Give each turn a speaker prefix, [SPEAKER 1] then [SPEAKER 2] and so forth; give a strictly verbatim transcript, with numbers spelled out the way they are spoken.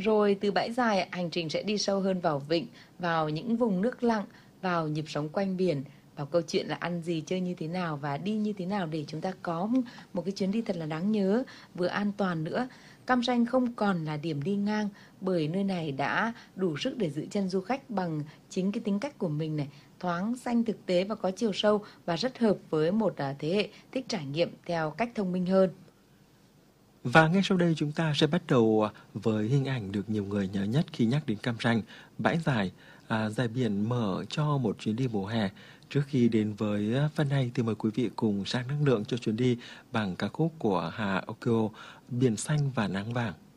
[SPEAKER 1] Rồi từ bãi dài, hành trình sẽ đi sâu hơn vào vịnh, vào những vùng nước lặng, vào nhịp sống quanh biển, vào câu chuyện là ăn gì, chơi như thế nào và đi như thế nào để chúng ta có một cái chuyến đi thật là đáng nhớ, vừa an toàn nữa. Cam Ranh không còn là điểm đi ngang, bởi nơi này đã đủ sức để giữ chân du khách bằng chính cái tính cách của mình này, thoáng, xanh, thực tế và có chiều sâu, và rất hợp với một à, thế hệ thích trải nghiệm theo cách thông minh hơn.
[SPEAKER 2] Và ngay sau đây chúng ta sẽ bắt đầu à, với hình ảnh được nhiều người nhớ nhất khi nhắc đến Cam Ranh, bãi dài, à, dài biển mở cho một chuyến đi mùa hè. Trước khi đến với à, phần này thì mời quý vị cùng sang năng lượng cho chuyến đi bằng ca khúc của Hà Okio, Biển xanh và nắng vàng.